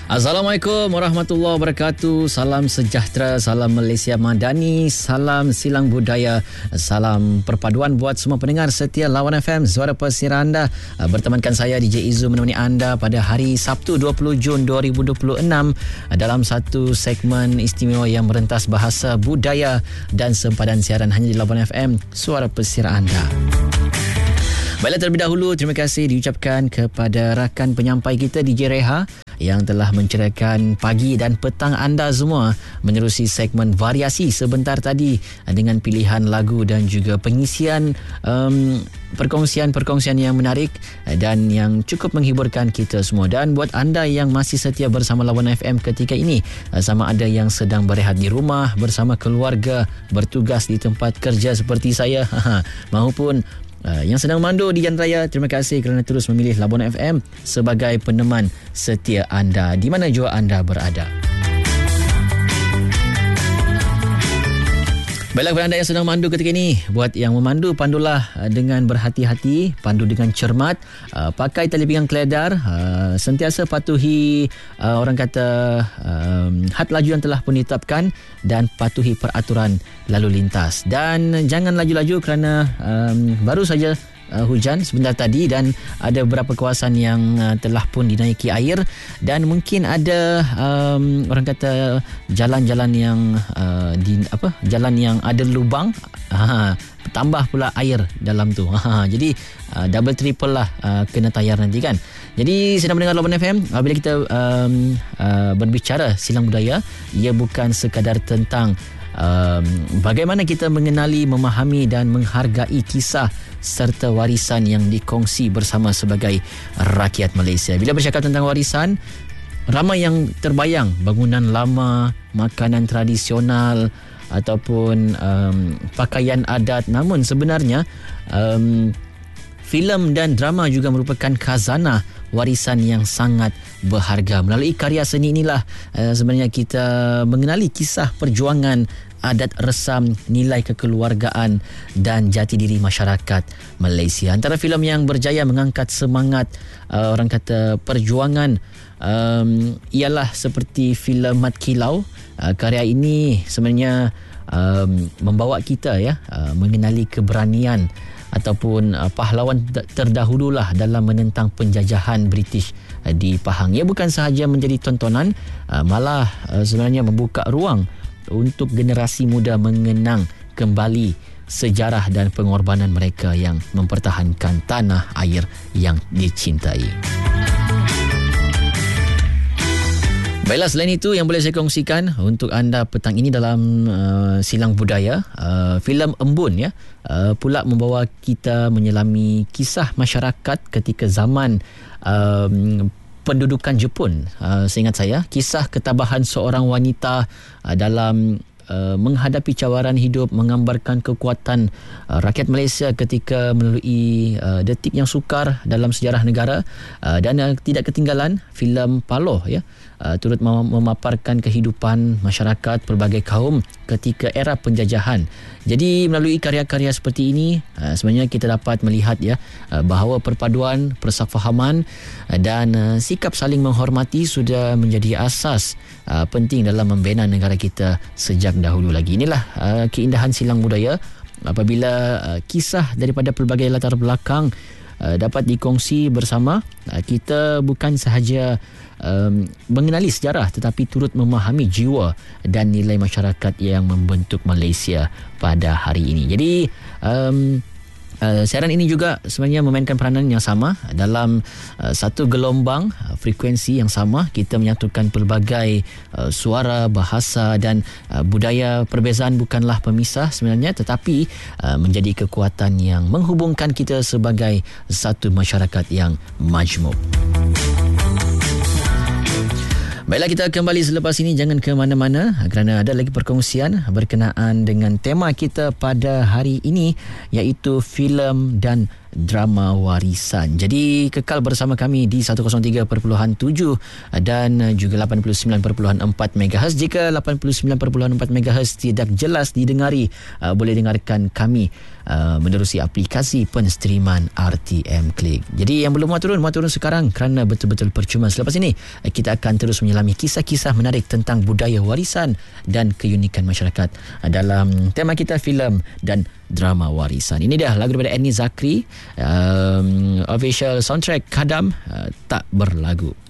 Assalamualaikum warahmatullahi wabarakatuh. Salam sejahtera, salam Malaysia Madani, salam silang budaya, salam perpaduan buat semua pendengar setia Lawan FM, suara persiaran anda. Bertemankan saya DJ Izu menemani anda pada hari Sabtu 20 Jun 2026 dalam satu segmen istimewa yang merentas bahasa, budaya dan sempadan siaran hanya di Lawan FM, suara persiaran anda. Baiklah, terlebih dahulu terima kasih diucapkan kepada rakan penyampai kita DJ Reha yang telah mencerahkan pagi dan petang anda semua menerusi segmen variasi sebentar tadi dengan pilihan lagu dan juga pengisian perkongsian-perkongsian yang menarik dan yang cukup menghiburkan kita semua. Dan buat anda yang masih setia bersama Lawan FM ketika ini, sama ada yang sedang berehat di rumah bersama keluarga, bertugas di tempat kerja seperti saya maupun yang sedang mandu di jalan raya, terima kasih kerana terus memilih Labuan FM sebagai peneman setia anda di mana jua anda berada. Baiklah, kepada anda yang sedang mandu ketika ini, buat yang memandu, pandulah dengan berhati-hati, pandu dengan cermat, pakai tali pinggang keledar, sentiasa patuhi orang kata had laju yang telah pun ditetapkan dan patuhi peraturan lalu lintas. Dan jangan laju-laju kerana baru saja hujan sebentar tadi dan ada beberapa kawasan yang telah pun dinaiki air dan mungkin ada orang kata jalan-jalan yang jalan yang ada lubang, tambah pula air dalam tu. Jadi double triple lah kena tayar nanti kan. Jadi sedang mendengar Lawan FM, bila kita berbicara silang budaya, ia bukan sekadar tentang bagaimana kita mengenali, memahami dan menghargai kisah serta warisan yang dikongsi bersama sebagai rakyat Malaysia. Bila bercakap tentang warisan, ramai yang terbayang bangunan lama, makanan tradisional ataupun pakaian adat. Namun sebenarnya filem dan drama juga merupakan khazanah warisan yang sangat berharga. Melalui karya seni inilah sebenarnya kita mengenali kisah perjuangan, adat resam, nilai kekeluargaan dan jati diri masyarakat Malaysia. Antara filem yang berjaya mengangkat semangat orang kata perjuangan ialah seperti filem Mat Kilau. Karya ini sebenarnya membawa kita mengenali keberanian ataupun pahlawan terdahululah dalam menentang penjajahan British di Pahang. Ia bukan sahaja menjadi tontonan, malah sebenarnya membuka ruang untuk generasi muda mengenang kembali sejarah dan pengorbanan mereka yang mempertahankan tanah air yang dicintai. Baiklah, selain itu yang boleh saya kongsikan untuk anda petang ini dalam silang budaya, filem Embun pula membawa kita menyelami kisah masyarakat ketika zaman pendudukan Jepun. Seingat saya, kisah ketabahan seorang wanita dalam menghadapi cabaran hidup, menggambarkan kekuatan rakyat Malaysia ketika melalui detik yang sukar dalam sejarah negara. Dan tidak ketinggalan filem Paloh turut memaparkan kehidupan masyarakat pelbagai kaum ketika era penjajahan. Jadi melalui karya-karya seperti ini sebenarnya kita dapat melihat bahawa perpaduan, persefahaman dan sikap saling menghormati sudah menjadi asas penting dalam membina negara kita sejak dahulu lagi. Inilah keindahan silang budaya apabila kisah daripada pelbagai latar belakang dapat dikongsi bersama. Kita bukan sahaja mengenali sejarah tetapi turut memahami jiwa dan nilai masyarakat yang membentuk Malaysia pada hari ini. Jadi siaran ini juga sebenarnya memainkan peranan yang sama dalam satu gelombang frekuensi yang sama. Kita menyatukan pelbagai suara, bahasa dan budaya. Perbezaan bukanlah pemisah sebenarnya, tetapi menjadi kekuatan yang menghubungkan kita sebagai satu masyarakat yang majmuk. Baiklah, kita kembali selepas ini. Jangan ke mana-mana kerana ada lagi perkongsian berkenaan dengan tema kita pada hari ini, iaitu filem dan drama warisan. Jadi kekal bersama kami di 103.7 dan juga 89.4 MHz. Jika 89.4 MHz tidak jelas didengari, boleh dengarkan kami menerusi aplikasi penstreaman RTM Klik. Jadi yang belum muat turun sekarang kerana betul-betul percuma. Selepas ini kita akan terus menyelami kisah-kisah menarik tentang budaya warisan dan keunikan masyarakat dalam tema kita filem dan drama warisan. Ini dah lagu daripada Annie Zakri, official soundtrack Kadam, Tak Berlagu.